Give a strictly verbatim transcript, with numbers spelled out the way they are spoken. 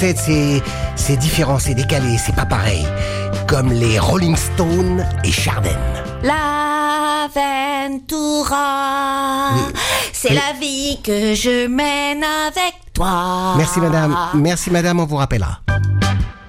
Peut-être c'est, c'est différent, c'est décalé, c'est pas pareil. Comme les Rolling Stones et Chardin. La Ventura, Oui. c'est Oui. la vie que je mène avec toi. Merci madame, merci madame, on vous rappellera.